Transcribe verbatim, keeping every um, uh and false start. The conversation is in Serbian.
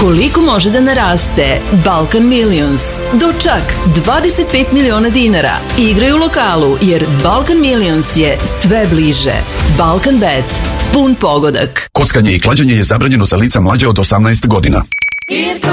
koliko može da naraste Balkan Millions do čak dvadeset pet miliona dinara. Igraj u lokalu jer Balkan Millions je sve bliže. Balkan Bet. Pun pogodak. Kockanje i klađenje je zabranjeno za lica mlađe od osamnaest godina.